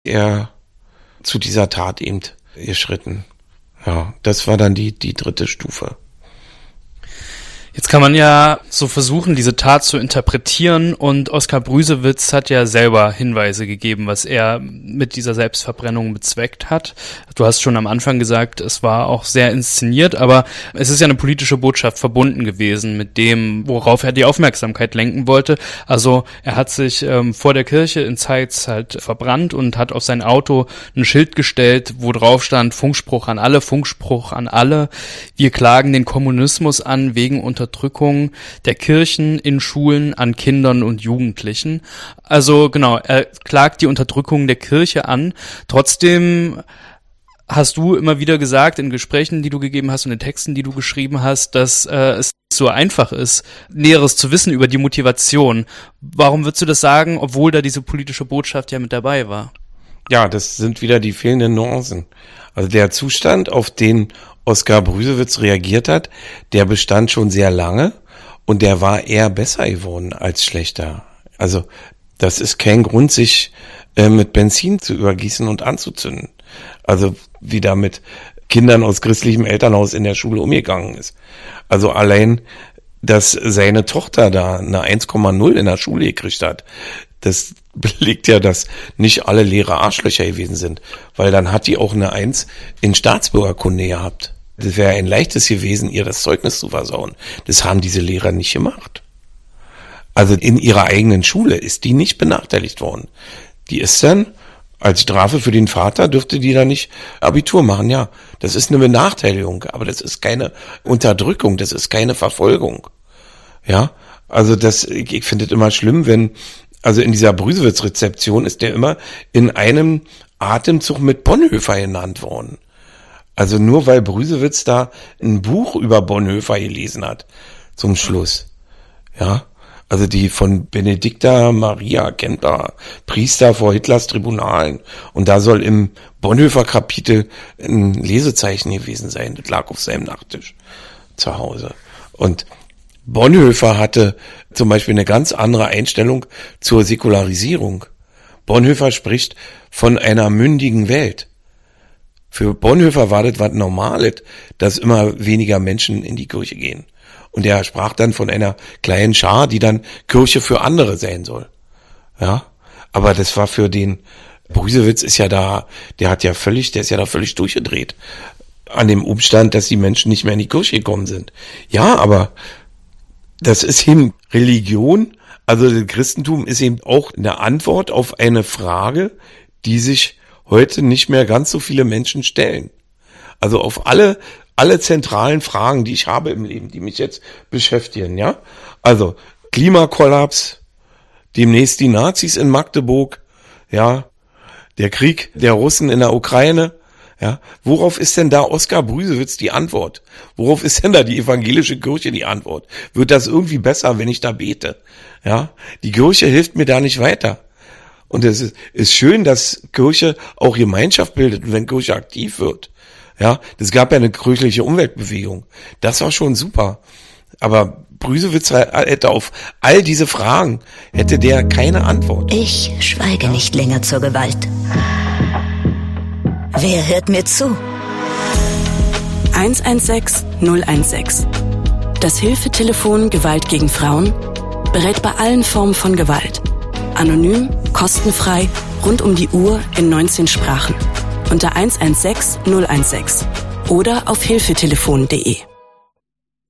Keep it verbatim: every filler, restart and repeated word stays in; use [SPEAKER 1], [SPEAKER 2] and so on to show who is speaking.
[SPEAKER 1] er zu dieser Tat eben geschritten. Ja, das war dann die, die dritte Stufe.
[SPEAKER 2] Jetzt kann man ja so versuchen, diese Tat zu interpretieren, und Oskar Brüsewitz hat ja selber Hinweise gegeben, was er mit dieser Selbstverbrennung bezweckt hat. Du hast schon am Anfang gesagt, es war auch sehr inszeniert, aber es ist ja eine politische Botschaft verbunden gewesen mit dem, worauf er die Aufmerksamkeit lenken wollte. Also er hat sich ähm, vor der Kirche in Zeitz halt verbrannt und hat auf sein Auto ein Schild gestellt, wo drauf stand: Funkspruch an alle, Funkspruch an alle. Wir klagen den Kommunismus an wegen Unterdrückung der Kirchen in Schulen an Kindern und Jugendlichen. Also genau, er klagt die Unterdrückung der Kirche an. Trotzdem hast du immer wieder gesagt in Gesprächen, die du gegeben hast und in Texten, die du geschrieben hast, dass äh, es so einfach ist, Näheres zu wissen über die Motivation. Warum würdest du das sagen, obwohl da diese politische Botschaft ja mit dabei war?
[SPEAKER 1] Ja, das sind wieder die fehlenden Nuancen. Also der Zustand, auf den Oskar Brüsewitz reagiert hat, der bestand schon sehr lange und der war eher besser geworden als schlechter. Also das ist kein Grund, sich äh, mit Benzin zu übergießen und anzuzünden. Also wie da mit Kindern aus christlichem Elternhaus in der Schule umgegangen ist. Also allein, dass seine Tochter da eine eins Komma null in der Schule gekriegt hat, das belegt ja, dass nicht alle Lehrer Arschlöcher gewesen sind, weil dann hat die auch eine Eins in Staatsbürgerkunde gehabt. Das wäre ein leichtes gewesen, ihr das Zeugnis zu versauen. Das haben diese Lehrer nicht gemacht. Also in ihrer eigenen Schule ist die nicht benachteiligt worden. Die ist dann, als Strafe für den Vater, dürfte die dann nicht Abitur machen. Ja, das ist eine Benachteiligung, aber das ist keine Unterdrückung, das ist keine Verfolgung. Ja, also das, ich finde es immer schlimm, wenn, also in dieser Brüsewitz-Rezeption ist der immer in einem Atemzug mit Bonhoeffer genannt worden. Also nur weil Brüsewitz da ein Buch über Bonhoeffer gelesen hat, zum Schluss. Ja, also die von Benedicta Maria Kemper, Priester vor Hitlers Tribunalen. Und da soll im Bonhoeffer-Kapitel ein Lesezeichen gewesen sein. Das lag auf seinem Nachttisch zu Hause. Und Bonhoeffer hatte zum Beispiel eine ganz andere Einstellung zur Säkularisierung. Bonhoeffer spricht von einer mündigen Welt. Für Bonhoeffer war das was Normales, dass immer weniger Menschen in die Kirche gehen. Und er sprach dann von einer kleinen Schar, die dann Kirche für andere sein soll. Ja, aber das war für den Brüsewitz ist ja da, der hat ja völlig, der ist ja da völlig durchgedreht an dem Umstand, dass die Menschen nicht mehr in die Kirche gekommen sind. Ja, aber das ist eben Religion, also das Christentum ist eben auch eine Antwort auf eine Frage, die sich heute nicht mehr ganz so viele Menschen stellen. Also auf alle alle zentralen Fragen, die ich habe im Leben, die mich jetzt beschäftigen, ja? Also Klimakollaps, demnächst die Nazis in Magdeburg, ja, der Krieg der Russen in der Ukraine, ja? Worauf ist denn da Oskar Brüsewitz die Antwort? Worauf ist denn da die evangelische Kirche die Antwort? Wird das irgendwie besser, wenn ich da bete? Ja? Die Kirche hilft mir da nicht weiter. Und es ist, ist schön, dass Kirche auch Gemeinschaft bildet und wenn Kirche aktiv wird. Ja, das gab ja eine kirchliche Umweltbewegung. Das war schon super. Aber Brüsewitz hätte auf all diese Fragen, hätte der keine Antwort.
[SPEAKER 3] Ich schweige nicht länger zur Gewalt. Wer hört mir zu?
[SPEAKER 4] eins eins sechs null eins sechs. Das Hilfetelefon Gewalt gegen Frauen berät bei allen Formen von Gewalt. Anonym, kostenfrei, rund um die Uhr in neunzehn Sprachen. Unter eins eins sechs null eins sechs oder auf hilfetelefon punkt de.